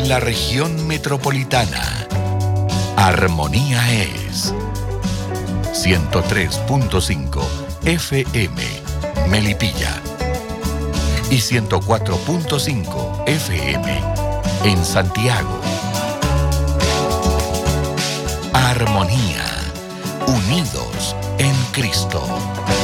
En la región metropolitana, Armonía es 103.5 FM Melipilla y 104.5 FM en Santiago. Armonía, unidos en Cristo.